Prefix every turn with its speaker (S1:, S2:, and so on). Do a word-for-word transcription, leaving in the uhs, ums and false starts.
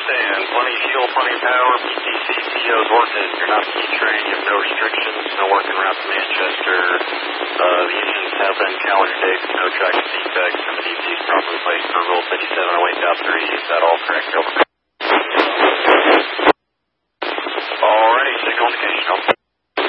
S1: understand. Plenty of fuel, plenty of power. P T C C O's working. You're not speed train. You have no restrictions. No working route to Manchester. Uh, the engines have been calendar dates. No tracking defects. And the D T is properly placed for Rule fifty-seven oh eight point three. Is that all correct? Over.